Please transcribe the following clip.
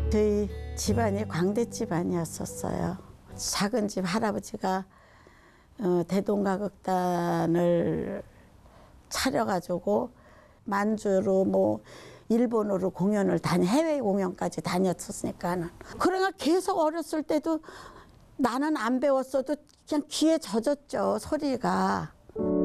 저희 집안이 광대 집안이었었어요. 작은 집 할아버지가 대동가극단을 차려가지고 만주로 뭐 일본으로 공연을 해외 공연까지 다녔었으니까. 그러니까 계속 어렸을 때도 나는 안 배웠어도 그냥 귀에 젖었죠, 소리가.